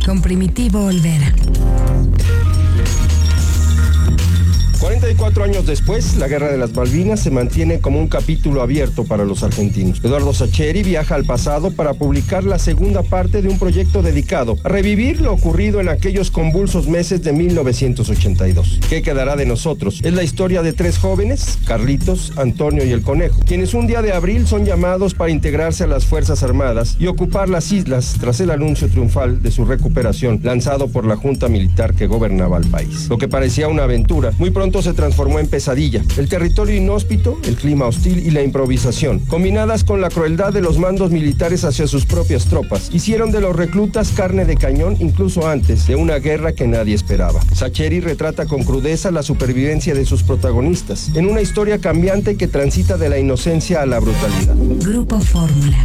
con Primitivo Olvera. 44 años después, la Guerra de las Malvinas se mantiene como un capítulo abierto para los argentinos. Eduardo Sacheri viaja al pasado para publicar la segunda parte de un proyecto dedicado a revivir lo ocurrido en aquellos convulsos meses de 1982. ¿Qué quedará de nosotros? Es la historia de tres jóvenes, Carlitos, Antonio y el Conejo, quienes un día de abril son llamados para integrarse a las Fuerzas Armadas y ocupar las islas tras el anuncio triunfal de su recuperación lanzado por la junta militar que gobernaba el país. Lo que parecía una aventura, muy pronto se transformó en pesadilla. El territorio inhóspito, el clima hostil y la improvisación, combinadas con la crueldad de los mandos militares hacia sus propias tropas, hicieron de los reclutas carne de cañón incluso antes de una guerra que nadie esperaba. Sacheri retrata con crudeza la supervivencia de sus protagonistas, en una historia cambiante que transita de la inocencia a la brutalidad. Grupo Fórmula.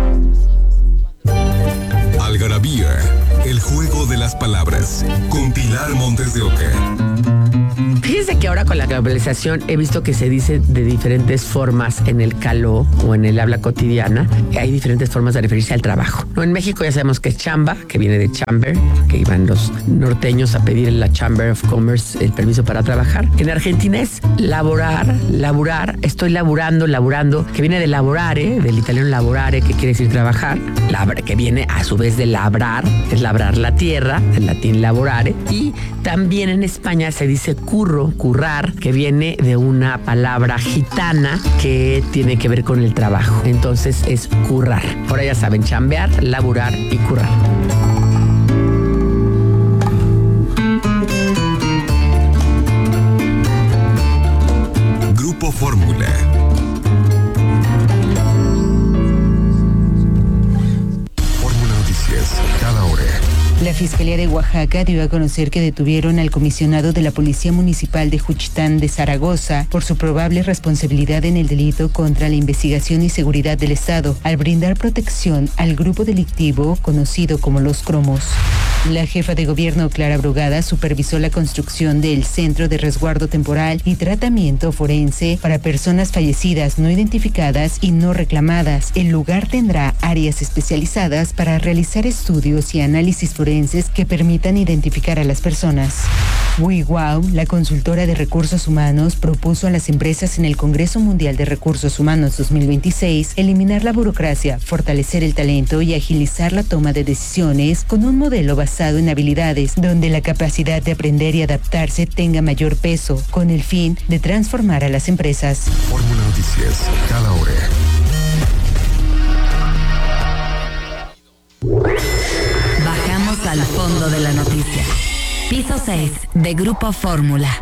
Algarabía, el juego de las palabras, con Pilar Montes de Oca. Fíjense que ahora con la globalización he visto que se dice de diferentes formas en el caló o en el habla cotidiana. Hay diferentes formas de referirse al trabajo, ¿no? En México ya sabemos que es chamba, que viene de chamber, que iban los norteños a pedir en la Chamber of Commerce el permiso para trabajar. En Argentina es laburar, estoy laburando, que viene de lavorare, del italiano lavorare, que quiere decir trabajar, que viene a su vez de labrar, es labrar la tierra, en latín lavorare, y también en España se dice currar, que viene de una palabra gitana que tiene que ver con el trabajo. Entonces es currar. Ahora ya saben, chambear, laburar y currar. Grupo Fórmula. Fórmula Noticias, cada hora. La Fiscalía de Oaxaca dio a conocer que detuvieron al comisionado de la Policía Municipal de Juchitán de Zaragoza por su probable responsabilidad en el delito contra la investigación y seguridad del Estado, al brindar protección al grupo delictivo conocido como Los Cromos. La jefa de gobierno, Clara Brugada, supervisó la construcción del Centro de Resguardo Temporal y Tratamiento Forense para personas fallecidas no identificadas y no reclamadas. El lugar tendrá áreas especializadas para realizar estudios y análisis forenses que permitan identificar a las personas. WeWow, la consultora de recursos humanos, propuso a las empresas en el Congreso Mundial de Recursos Humanos 2026 eliminar la burocracia, fortalecer el talento y agilizar la toma de decisiones con un modelo basado en habilidades, donde la capacidad de aprender y adaptarse tenga mayor peso, con el fin de transformar a las empresas. Fórmula Noticias, cada hora. Bajamos al fondo de la noticia. Piso 6 de Grupo Fórmula.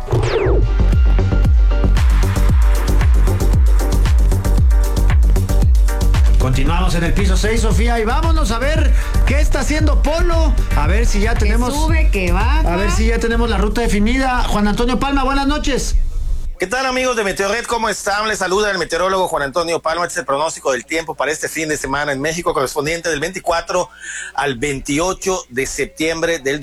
Continuamos en el piso 6, Sofía, y vámonos a ver qué está haciendo Polo. A ver si ya tenemos. Que sube, que baja. A ver si ya tenemos la ruta definida. Juan Antonio Palma, buenas noches. ¿Qué tal, amigos de Meteorred? ¿Cómo están? Les saluda el meteorólogo Juan Antonio Palma. Este es el pronóstico del tiempo para este fin de semana en México, correspondiente del 24 al 28 de septiembre del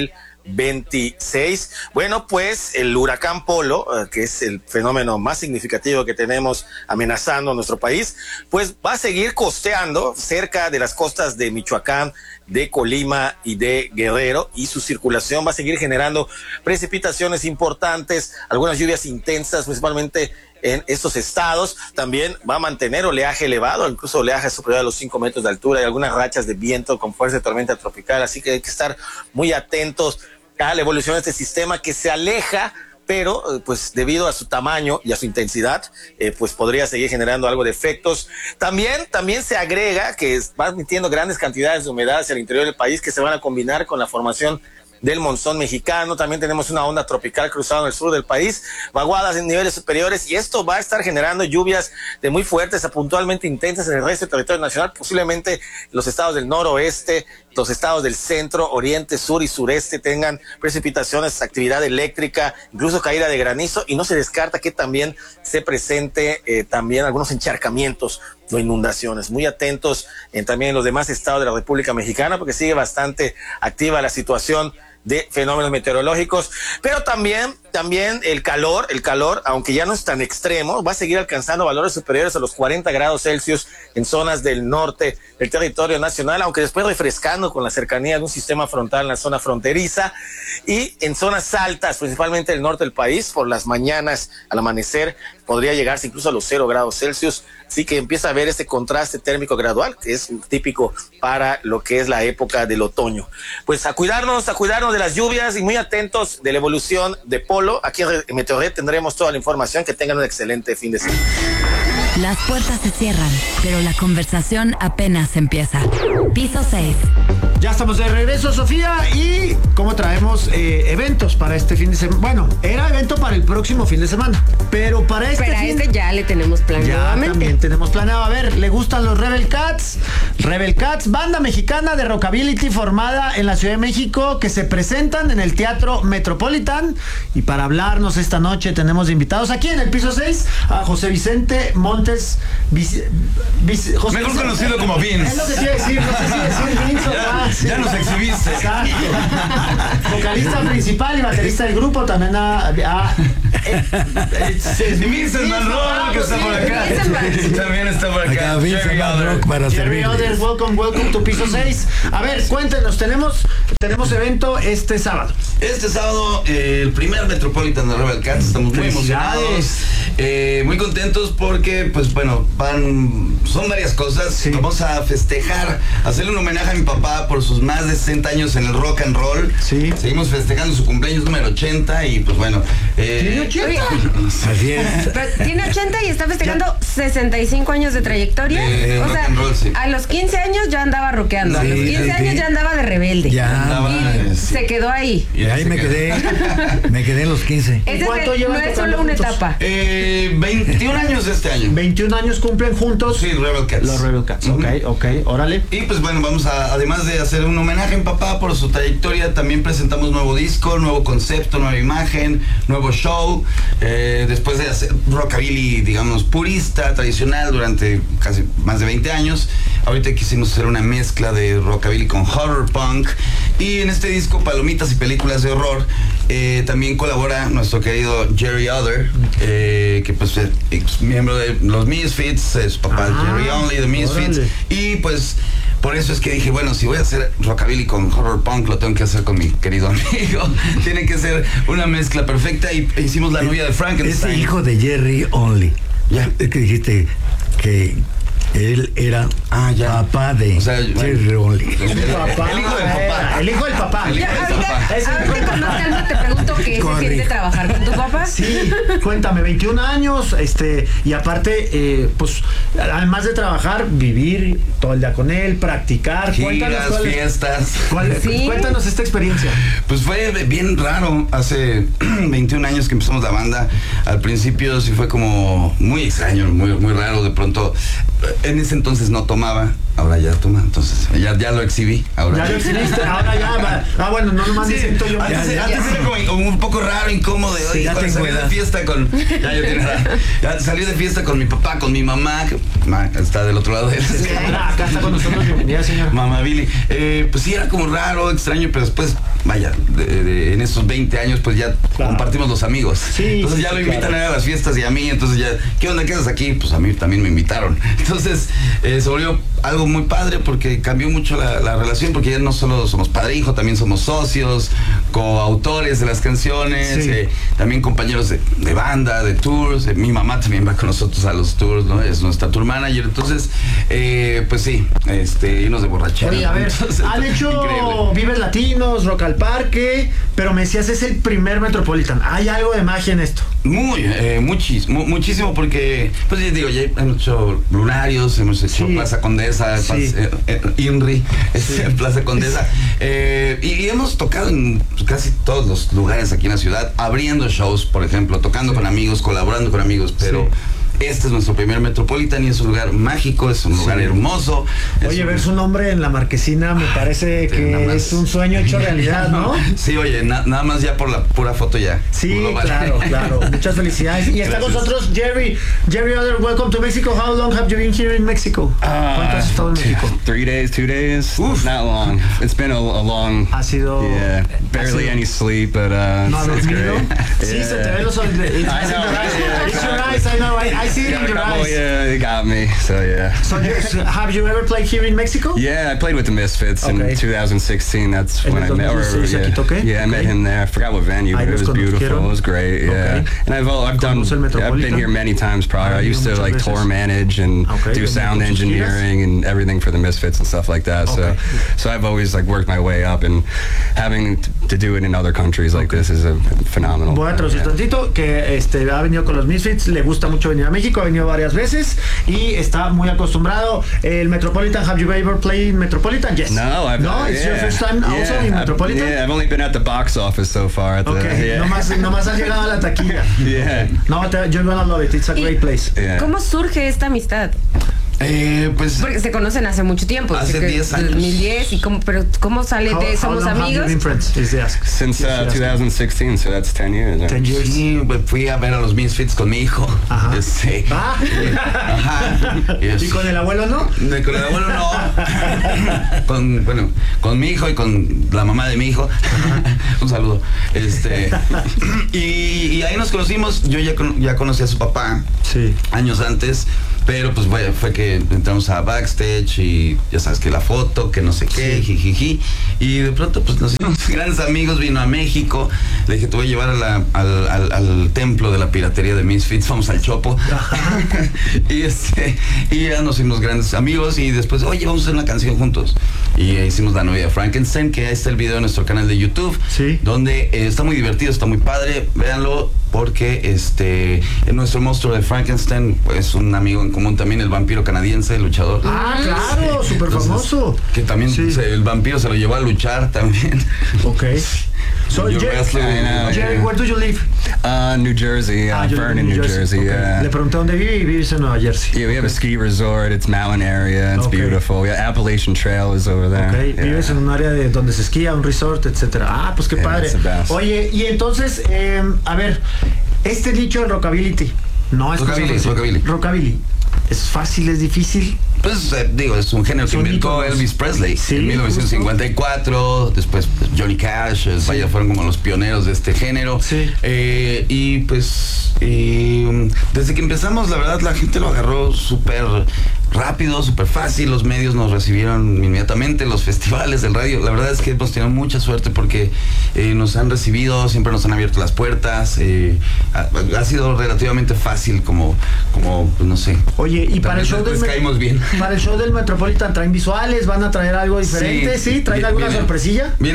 2026. Bueno, pues el huracán Polo, que es el fenómeno más significativo que tenemos amenazando a nuestro país, pues va a seguir costeando cerca de las costas de Michoacán, de Colima y de Guerrero, y su circulación va a seguir generando precipitaciones importantes, algunas lluvias intensas, principalmente en estos estados. También va a mantener oleaje elevado, incluso oleaje superior a los 5 metros de altura, y algunas rachas de viento con fuerza de tormenta tropical, así que hay que estar muy atentos a la evolución de este sistema que se aleja, pero pues debido a su tamaño y a su intensidad, pues podría seguir generando algo de efectos. También se agrega que va emitiendo grandes cantidades de humedad hacia el interior del país que se van a combinar con la formación del monzón mexicano. También tenemos una onda tropical cruzada en el sur del país, vaguadas en niveles superiores, y esto va a estar generando lluvias de muy fuertes a puntualmente intensas en el resto del territorio nacional, posiblemente los estados del noroeste, los estados del centro, oriente, sur y sureste tengan precipitaciones, actividad eléctrica, incluso caída de granizo, y no se descarta que también se presente también algunos encharcamientos o inundaciones. Muy atentos también en los demás estados de la República Mexicana, porque sigue bastante activa la situación de fenómenos meteorológicos, pero también el calor, aunque ya no es tan extremo, va a seguir alcanzando valores superiores a los 40 grados Celsius en zonas del norte del territorio nacional, aunque después refrescando con la cercanía de un sistema frontal en la zona fronteriza, y en zonas altas, principalmente el norte del país, por las mañanas al amanecer podría llegarse incluso a los 0 grados Celsius. Así que empieza a haber este contraste térmico gradual, que es típico para lo que es la época del otoño. Pues a cuidarnos de las lluvias y muy atentos de la evolución de Polo. Aquí en Meteorred tendremos toda la información. Que tengan un excelente fin de semana. Las puertas se cierran, pero la conversación apenas empieza. Piso 6. Ya estamos de regreso, Sofía, y ¿cómo traemos eventos para este fin de semana? Bueno, era evento para el próximo fin de semana, pero para este ya le tenemos planeado. Ya también tenemos planeado. A ver, ¿le gustan los Rebel Cats? Rebel Cats, banda mexicana de rockabilly formada en la Ciudad de México, que se presentan en el Teatro Metropolitan. Y para hablarnos esta noche tenemos invitados aquí en el piso 6 a José Vicente Montes, José mejor Vicente, conocido como Vince. Es lo que te iba a decir, no sé si decir Vince o más. Ya nos exhibiste. Exacto. Vocalista principal y baterista del grupo, también Vincent Van Rock, que está por acá. También está por acá. Vincent Van Rock para Jerry Other, welcome to Piso 6. A ver, cuéntenos, tenemos evento este sábado. Este sábado, el primer Metropolitan de Rebel Cats. Estamos muy emocionados, muy contentos porque, pues bueno, son varias cosas. Sí. Vamos a festejar, hacerle un homenaje a mi papá por sus más de 60 años en el rock and roll. Sí. Seguimos festejando su cumpleaños número 80 y pues bueno. ¿Tiene 80? Así es. Pero tiene 80 y está festejando 65 años de trayectoria. O sea, roll, sí. A los 15 años ya andaba rockeando. Sí, a los 15 años ya andaba de rebelde. Ya andaba. Y se quedó ahí. Y ahí me quedé en los 15. ¿Cuánto llevan? No es solo una etapa. 21 años este año. 21 años cumplen juntos. Sí, Rebel Cats. Los Rebel Cats, ok, órale. Y pues bueno, vamos a, además de hacer un homenaje a mi papá por su trayectoria, también presentamos nuevo disco, nuevo concepto, nueva imagen, nuevo show. Después de hacer rockabilly, digamos, purista, tradicional durante casi más de 20 años, ahorita quisimos hacer una mezcla de rockabilly con horror punk. Y en este disco, Palomitas y Películas de Horror, también colabora nuestro querido Jerry Other, que pues es miembro de los Misfits, es papá de Jerry Only, de Misfits. Órale. Y pues por eso es que dije, bueno, si voy a hacer rockabilly con horror punk, lo tengo que hacer con mi querido amigo. Tiene que ser una mezcla perfecta y hicimos La novia de Frankenstein. Ese hijo de Jerry Only. Ya. Es que dijiste que él era papá de Jerry Only. El hijo del papá. El hijo del papá. Ahorita con más calma te pregunto qué se siente trabajar con tu papá. Sí, cuéntame, 21 años, y aparte, pues, además de trabajar, vivir todo el día con él, practicar. Giras, fiestas. Cuéntanos esta experiencia. Pues fue bien raro. Hace 21 años que empezamos la banda. Al principio sí fue como muy extraño, muy raro. De pronto, en ese entonces no tomaba, ahora ya toma, entonces ya lo exhibí. Ahora ya lo exhibiste, ahora ya. Bueno, no nomás siento yo. Antes era como un poco raro, incómodo. Sí, ya salí de fiesta con. Ya salí de fiesta con mi papá, con mi mamá, que está del otro lado de él. Acá está con nosotros, bienvenida, señor. Mamá Billy. Pues sí, era como raro, extraño, pero después, vaya, en esos 20 años, pues ya compartimos los amigos. Sí, entonces ya lo invitan a las fiestas y a mí, entonces ya, ¿qué onda? ¿Qué haces aquí? Pues a mí también me invitaron. Entonces se volvió algo muy padre porque cambió mucho la relación, porque ya no solo somos padre e hijo, también somos socios, coautores de las canciones, también compañeros de banda, de tours. Mi mamá también va con nosotros a los tours, ¿no? Es nuestra tour manager. Entonces, pues sí, irnos de borrachera. Oye, a ver, entonces, han hecho increíble. Vives Latinos, Rock al Parque, pero me decías, es el primer Metropolitan. ¿Hay algo de magia en esto? Muchísimo, porque, pues ya digo, ya hemos hecho Lunarios, hemos hecho Plaza Condesa, INRI, Plaza Condesa, y hemos tocado en casi todos los lugares aquí en la ciudad, abriendo shows, por ejemplo, tocando con amigos, colaborando con amigos, pero este es nuestro primer Metropolitan y es un lugar mágico, es un lugar hermoso. Oye, ver su nombre en la marquesina me parece que es un sueño hecho realidad, ¿no? Sí, oye, nada más ya por la pura foto ya. Sí, claro. Muchas felicidades. Y está con nosotros Jerry. Jerry Oder, welcome to Mexico. How long have you been here in Mexico? ¿Cuánto has estado en México? 3 days, 2 days. Not long. It's been a long. Ha sido. Yeah, barely any sleep, but it's great. Sí, se te ven los ojos. It's your eyes. I know. I see it in your eyes. Yeah, it got me. So yeah. So have you ever played here in Mexico? Yeah, I played with the Misfits in 2016. That's when I met. I met him there. I forgot what venue, but it was beautiful. It was great. Yeah, and I've been here many times prior. I used to like tour manage and do sound engineering and everything for the Misfits and stuff like that. So I've always like worked my way up, and having to do it in other countries like this is a phenomenal. Voy a traducir tantito que ha venido con los Misfits, le gusta mucho venir a México, ha venido varias veces y está muy acostumbrado. El Metropolitan, have you ever played Metropolitan? Yes. No, it's your first time also in Metropolitan. I've only been at the box office so far. Nomás has llegado a la taquilla. No, you're gonna love it. It's a great place. ¿Cómo surge esta amistad? Pues porque se conocen hace mucho tiempo. Hace 10 años. 2010. Pero ¿cómo sale de somos amigos? Since 2016, so that's 10 years. Right? 10 years. Sí, fui a ver a los Misfits con mi hijo. Ajá. Yes. ¿Y con el abuelo no? Con el abuelo no. Con mi hijo y con la mamá de mi hijo. Un saludo. Y ahí nos conocimos. Yo ya conocí a su papá años antes. Pero pues fue que entramos a backstage y ya sabes que la foto, que no sé qué, jijiji. Y de pronto pues nos hicimos grandes amigos, vino a México. Le dije, te voy a llevar al templo de la piratería de Misfits, vamos al Chopo. y ya nos hicimos grandes amigos y después, oye, vamos a hacer una canción juntos. Y hicimos La novia de Frankenstein, que ahí está el video en nuestro canal de YouTube, donde está muy divertido, está muy padre, véanlo. Porque nuestro monstruo de Frankenstein es un amigo en común también, el vampiro canadiense, el luchador. Claro, súper famoso. Que también el vampiro se lo llevó a luchar también. So, Jerry, where do you live? New Jersey, Vernon, New Jersey. Le pregunté dónde vive y vives en Nueva Jersey. Yeah, we have a ski resort. It's mountain area. It's beautiful. Yeah, Appalachian Trail is over there. Vives en un área de donde se esquía, un resort, etcétera. Pues qué padre. Oye, y entonces, a ver, este dicho del rockabilly, no es rockabilly. ¿Es fácil, es difícil? Pues es un género que inventó Elvis Presley en 1954, después Johnny Cash, fueron como los pioneros de este género. Y pues desde que empezamos, la verdad, la gente lo agarró súper rápido, súper fácil, los medios nos recibieron inmediatamente, los festivales del radio, la verdad es que hemos tenido mucha suerte porque nos han recibido, siempre nos han abierto las puertas, ha sido relativamente fácil como pues, no sé. Oye, y para el show caímos bien. Para el show del Metropolitan, ¿traen visuales? ¿Van a traer algo diferente? ¿Sí? ¿Traen alguna sorpresilla? Viene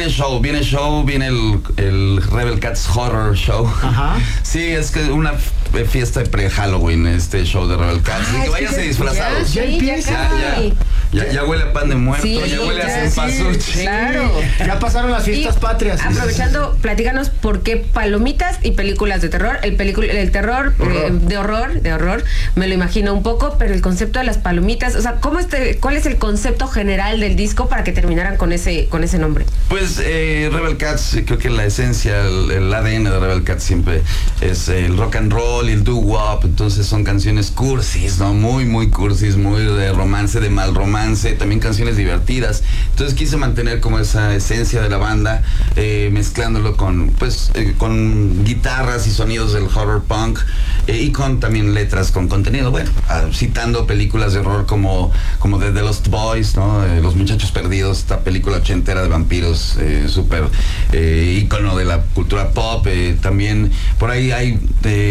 el Rebel Cats Horror Show. Sí, es que una fiesta de pre-Halloween, este show de Rebel Cats. Así que váyanse disfrazados. Ya huele a pan de muerto, ya huele a cempasúchil. Claro. Ya pasaron las fiestas patrias. Aprovechando, platícanos por qué palomitas y películas de terror. El terror de horror, me lo imagino un poco, pero el concepto de las palomitas, o sea, ¿cuál es el concepto general del disco para que terminaran con ese nombre? Pues Rebel Cats, creo que la esencia, el ADN de Rebel Cats siempre es el rock and roll y el doo-wop, entonces son canciones cursis, ¿no? Muy, muy cursis, muy de romance, de mal romance, también canciones divertidas. Entonces quise mantener como esa esencia de la banda, mezclándolo con guitarras y sonidos del horror punk, y con también letras con contenido, bueno, citando películas de horror como The Lost Boys, ¿no? Los muchachos perdidos, esta película ochentera de vampiros, súper ícono de la cultura pop. También por ahí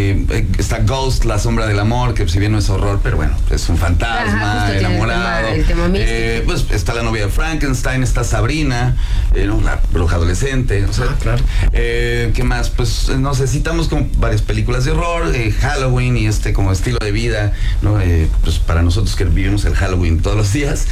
está Ghost, la sombra del amor, que si bien no es horror, pero bueno, es un fantasma enamorado. El tema Pues está la novia de Frankenstein, está Sabrina, la bruja adolescente, o sea, claro. ¿Qué más? Pues nos necesitamos como varias películas de horror, Halloween y como estilo de vida, ¿no? Pues para nosotros que vivimos el Halloween todos los días.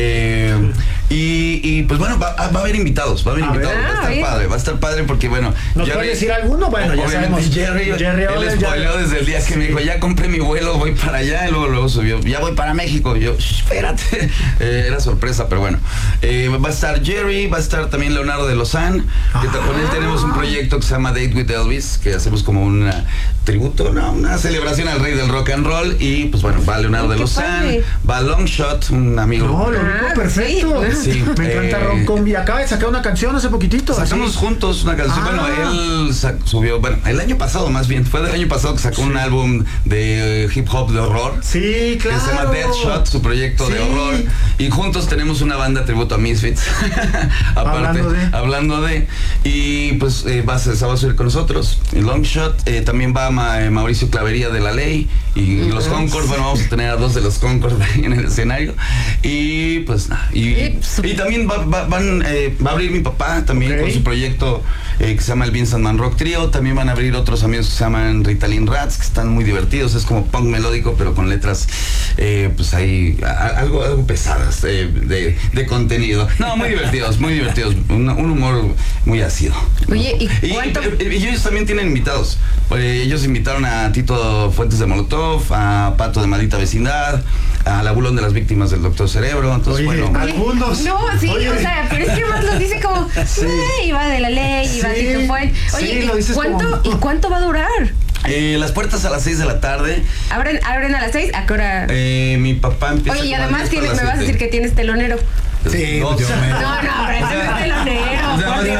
Y pues bueno, va a haber invitados, va a estar padre porque bueno. ¿Nos puede decir alguno? Bueno, ya sabemos. Jerry él spoileó desde el día que me dijo, ya compré mi vuelo, voy para allá, y luego subió, ya voy para México. Y yo, espérate. Era sorpresa, pero bueno. Va a estar Jerry, va a estar también Leonardo de Lozán, que con él tenemos un proyecto que se llama Date with Elvis, que hacemos como un tributo, una celebración al rey del rock and roll. Y pues bueno, va Leonardo de Lozán, va Longshot, un amigo. No, lo único perfecto. Sí, me encanta Ron Combi. Acaba de sacar una canción hace poquitito. Sacamos juntos una canción. Bueno, él subió, el año pasado más bien, fue del año pasado que sacó un álbum de hip hop de horror. Sí, claro. Que se llama Deadshot, su proyecto de horror. Y juntos tenemos una banda tributo a Misfits. Aparte, hablando de. Y pues se va a subir con nosotros. Longshot, también va Mauricio Clavería de La Ley. Y los Concord, bueno, vamos a tener a 2 de los Concord en el escenario. Y pues nada. Y también va a abrir mi papá también con su proyecto que se llama el Vincent Man Rock Trio. También van a abrir otros amigos que se llaman Ritalin Rats, que están muy divertidos. Es como punk melódico, pero con letras pues ahí algo pesadas de contenido. No, muy divertidos. Un humor muy ácido. Oye, ¿y cuánto? Y ellos también tienen invitados. Ellos invitaron a Tito Fuentes de Molotov, a Pato de Maldita Vecindad, al Abulón de las Víctimas del Doctor Cerebro. Entonces, bueno. Algunos. No, sí, o sea, pero es que más los dice como, iba de La Ley, iba Tito Fuentes. Oye, ¿y cuánto va a durar? Las puertas a las 6 de la tarde. ¿Abren a las 6? ¿A qué hora? Mi papá empieza. Oye, y además me vas a decir que tienes telonero. Sí, no, pero ese es telonero.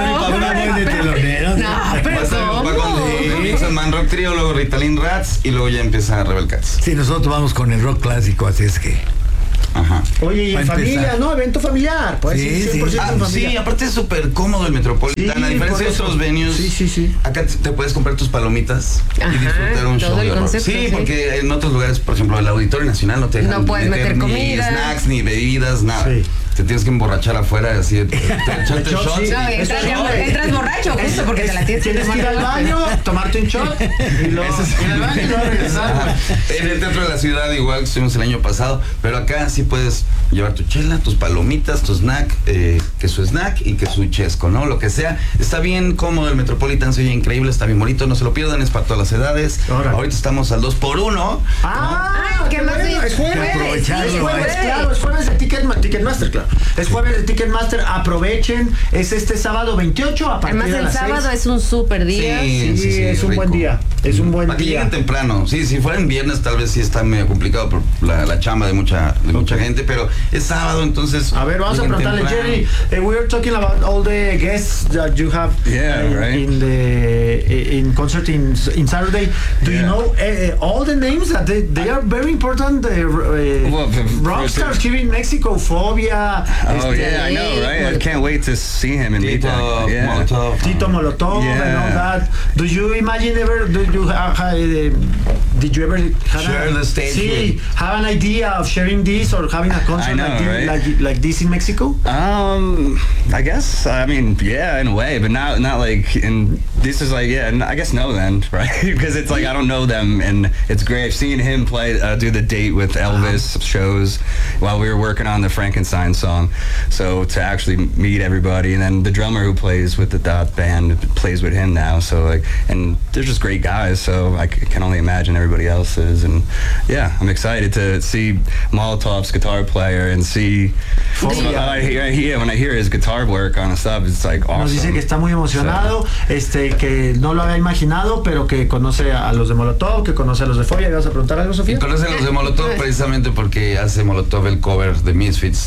No, pero va con Vincent Man Rock Trio, luego Ritalin Rats y luego ya empieza Rebel Cats. Sí, nosotros vamos con el rock clásico, así es que. Ajá. Oye, y en familia, ¿no? Evento familiar. Pues sí. 100% en familia. Sí, aparte es súper cómodo el Metropolitan. A diferencia de otros venues. Sí. Acá te puedes comprar tus palomitas y disfrutar un show de horror. Sí, porque en otros lugares, por ejemplo, el Auditorio Nacional no te dejan puedes meter ni comida, snacks, ni bebidas, nada. Sí. Te tienes que emborrachar afuera, así, echarte shots. No, entras borracho, justo porque te la tienes que ir al baño, tomarte un shot y luego ir al baño y luego regresar. En el Teatro de la Ciudad igual que estuvimos el año pasado, pero acá sí puedes llevar tu chela, tus palomitas, tu snack, que su snack y que su chesco, ¿no? Lo que sea. Está bien cómodo el Metropolitan, se oye increíble, está bien bonito, no se lo pierdan, es para todas las edades. Ahorita estamos al 2x1. ¿Qué más? Es jueves, claro, es jueves de Ticketmaster, claro. Es jueves de Ticketmaster, aprovechen. Es este sábado 28 a partir de las 6. Además el sábado es un súper día. Sí, es un buen día. Es un buen día. Para que lleguen temprano. Sí, si fuera en viernes tal vez sí está medio complicado por la chamba de mucha gente, pero es sábado, entonces. A ver, vamos a preguntarle, Jerry. We are talking about all the guests that you have in concert in Saturday. Do you know all the names that they are very important? Rock stars here in Mexico, Phobia. I know, right? I can't wait to see him in Tito Molotov. Tito Molotov and all that. Do you imagine ever? Did you ever share the stage? Have an idea of sharing this or having a concert like this in Mexico? I guess. I mean, yeah, in a way, but not like in. This is like, I guess no then, right? Because it's like I don't know them, and it's great. I've seen him play, do the Date with Elvis shows while we were working on the Frankenstein song. So to actually meet everybody, and then the drummer who plays with the band plays with him now. So like, and they're just great guys. So I can only imagine everybody else's, and yeah, I'm excited to see Molotov's guitar player and see. When I hear his guitar work on stuff, it's like awesome. Nos dice que está muy emocionado, que no lo había imaginado, pero que conoce a los de Molotov, que conoce a los de Phobia. ¿Le vas a preguntar algo, Sofía? Conoce a los de Molotov precisamente porque hace Molotov el cover de Misfits de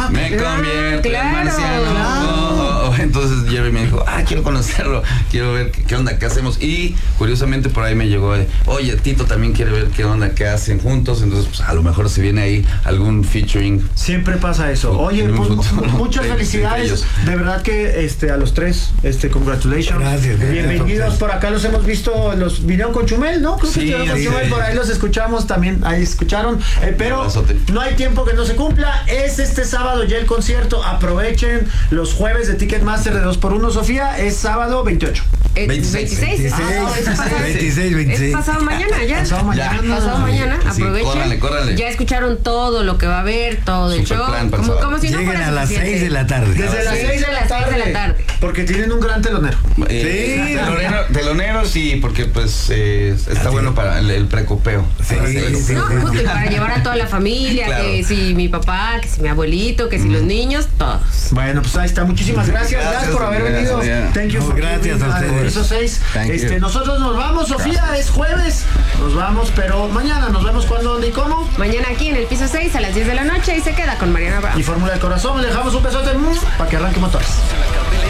Me convierto claro. en marciano. Entonces Jerry me dijo, quiero conocerlo, quiero ver qué onda, qué hacemos. Y curiosamente por ahí me llegó, oye, Tito también quiere ver qué onda, qué hacen juntos. Entonces, pues a lo mejor si viene ahí algún featuring. Siempre pasa eso. Oye, pues, muchas felicidades. De verdad que a los tres, congratulations. Gracias. Bienvenidos. Por acá los hemos visto, los vinieron con Chumel, ¿no? Creo que estuvieron con Chumel, por ahí los escuchamos también, ahí escucharon. Pero no hay tiempo que no se cumpla. Es este sábado ya el concierto. Aprovechen los jueves de Ticketmaster de 2x1, Sofía. Es sábado 28. 26. 26. Es pasado mañana ya. Pasado mañana. Aprovechen. Córrale. Ya escucharon todo lo que va a haber, todo el show. Como si no lleguen fuera a las 6 de la tarde. Desde las 6 de la tarde. Porque tienen un gran telonero. Telonero sí, porque pues está bueno para el precopeo. Justo, y para llevar a toda la familia, claro. Que si mi papá, que si mi abuelito, que si los niños, todos. Bueno, pues ahí está. Muchísimas gracias por haber venido. Thank you. Gracias a ustedes. Piso 6. Nosotros nos vamos, Sofía, es jueves. Nos vamos, pero mañana nos vemos cuándo, dónde y cómo. Mañana aquí en el piso 6 a las 10 de la noche y se queda con Mariana Abraham. Y Fórmula del Corazón, le dejamos un besote para que arranque motores.